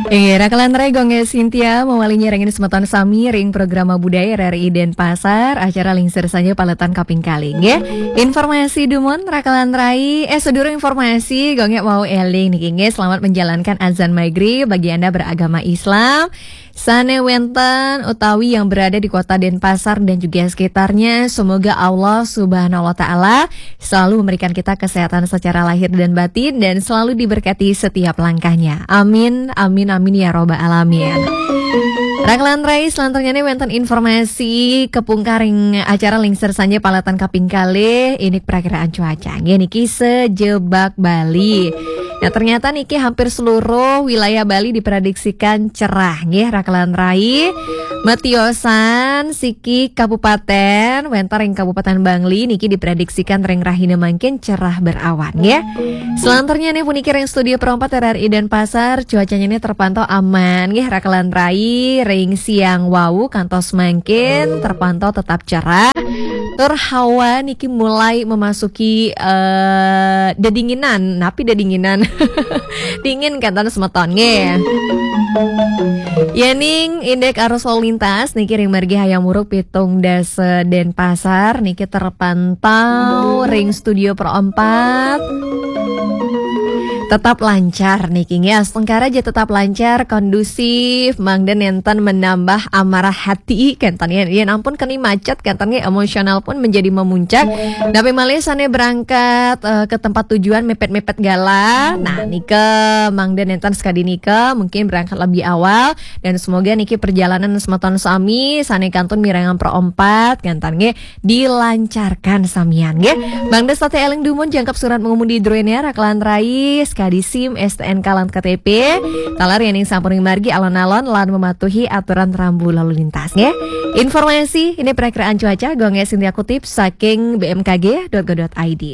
Iya, rakalan gong ya Cynthia mewalinya ringin semeton sami ring programa budaya RRI Denpasar acara lingser saja paletan kaping kaling ya. Informasi dumon rakalan rai sedurung informasi gong ya mau eling nih selamat menjalankan azan maghrib bagi Anda beragama Islam. Sane wenten utawi yang berada di kota Denpasar dan juga sekitarnya, semoga Allah Subhanahu wa taala selalu memberikan kita kesehatan secara lahir dan batin dan selalu diberkati setiap langkahnya. Amin amin amin ya robbal alamin. Rakalan rai selanjutnya nih wenten informasi kepungkaring acara lingser sanje palatan kaping kali ini perakiraan cuaca. Niki sejebak Bali. Nah ternyata niki hampir seluruh wilayah Bali diprediksikan cerah nggih rakalan rai. Metiosan Siki Kabupaten Wentaring Kabupaten Bangli niki diprediksikan ring rahina makin cerah berawan ya. Selanjutnya nih puniki ring studio perempat RRI Denpasar cuacanya ini terpantau aman nggih rakalan rai. Ring siang wau kantos makin terpantau tetap cerah. Tur hawa niki mulai memasuki dedinginan, napi dedinginan. Dingin kan semeton nge. Yaning indeks arus lalu lintas niki ring margi Hayamuruk Pitung Dase Denpasar niki terpantau ring studio perempat tetap lancar niki ya, Tengkara aja tetap lancar, kondusif, mangden enten menambah amarah hati kentan ya ampun keni macet kentan emosional pun menjadi memuncak. Tapi malesane berangkat ke tempat tujuan mepet-mepet gala. Nah nike mangden enten sekali nike mungkin berangkat lebih awal dan semoga niki perjalanan semeton sami sane kantun mirangan perempat kentan dilancarkan samian nge. Bang Des Tate Eling Dumon jangkap surat mengemudi droennya rakalan rais kadi SIM STNK lan KTP talar yang sampuring margi alon-alon lan mematuhi aturan rambu lalu lintas ya. Informasi ini perakiraan cuaca gonge Cynthia kutip saking bmkg.go.id.